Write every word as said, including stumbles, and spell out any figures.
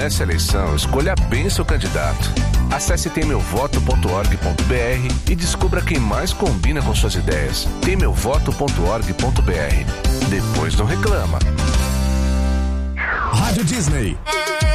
Nessa eleição, escolha bem seu candidato. Acesse tem meu voto ponto org ponto br e descubra quem mais combina com suas ideias. tem meu voto ponto org ponto br. Depois não reclama. Rádio Disney.